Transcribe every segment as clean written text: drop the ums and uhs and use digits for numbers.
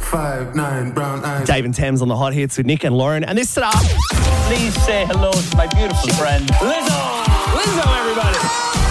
5'9", brown eyes. Dave and Thames on the hot hits with Nick and Lauren. And this setup. Please say hello to my beautiful friend, Lizzo. Lizzo, everybody.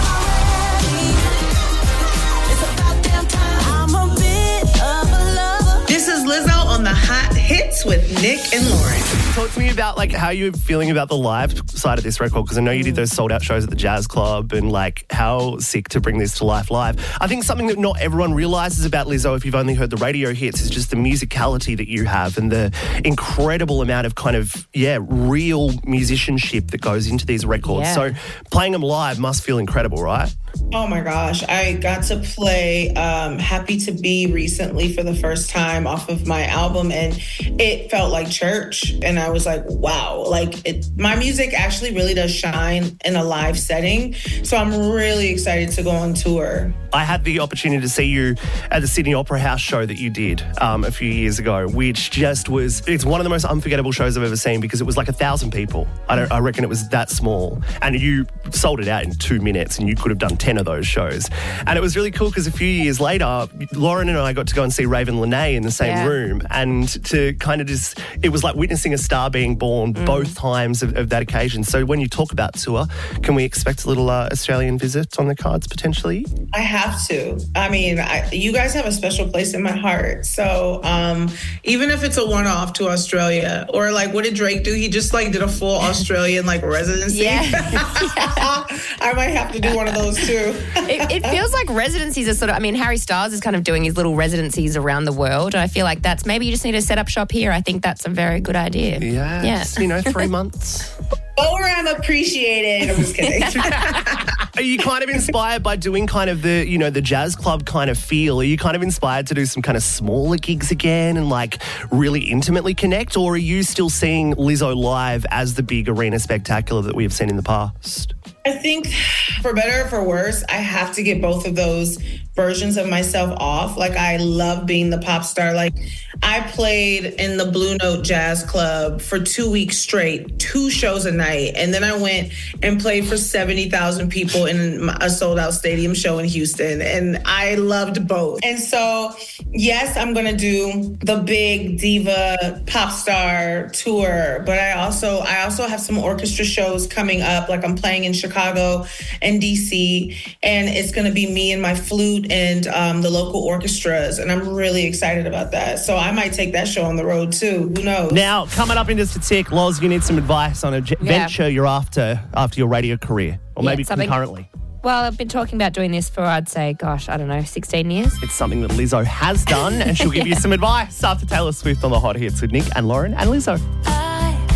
This is Lizzo on the hot hits with Nick and Lauren. Talk to me about like how you're feeling about the live side of this record, because I know you did those sold out shows at the Jazz Club, and like how sick to bring this to life live. I think something that not everyone realizes about Lizzo, if you've only heard the radio hits, is just the musicality that you have and the incredible amount of kind of, real musicianship that goes into these records. Yeah. So playing them live must feel incredible, right? Oh my gosh. I got to play Happy to Be recently for the first time off of my album, and it felt like church. And I was like, wow, my music actually really does shine in a live setting. So I'm really excited to go on tour. I had the opportunity to see you at the Sydney Opera House show that you did a few years ago, which just it's one of the most unforgettable shows I've ever seen, because it was like 1,000 people. I reckon it was that small. And you sold it out in 2 minutes, and you could have done 10 of those shows. And it was really cool because a few years later, Lauren and I got to go and see Raven Lenae in the same room, and to kind of it was like witnessing a star being born both times of that occasion. So when you talk about tour, can we expect a little Australian visit on the cards potentially? I have to. I mean, you guys have a special place in my heart. So even if it's a one-off to Australia, or like, what did Drake do? He just like did a full Australian like residency. Yeah. I might have to do one of those too. It feels like residencies are sort of, I mean, Harry Styles is kind of doing his little residencies around the world. And I feel like maybe you just need to set up shop here. I think that's a very good idea. Yes. Yeah. 3 months. Go where I'm appreciated. I'm just kidding. Are you kind of inspired by doing kind of the jazz club kind of feel? Are you kind of inspired to do some kind of smaller gigs again and like really intimately connect? Or are you still seeing Lizzo live as the big arena spectacular that we have seen in the past? I think for better or for worse, I have to get both of those versions of myself off. Like, I love being the pop star. Like, I played in the Blue Note Jazz Club for 2 weeks straight, 2 shows a night. And then I went and played for 70,000 people in a sold out stadium show in Houston. And I loved both. And so, yes, I'm going to do the big diva pop star tour, but I also have some orchestra shows coming up. Like, I'm playing in Chicago and DC, and it's going to be me and my flute and the local orchestras, and I'm really excited about that. So I might take that show on the road too. Who knows? Now, coming up in just a tick, Loz, you need some advice on a venture you're after your radio career, or maybe concurrently. Well, I've been talking about doing this for, I'd say, 16 years. It's something that Lizzo has done, and she'll give you some advice after Taylor Swift on the hot hits with Nick and Lauren and Lizzo.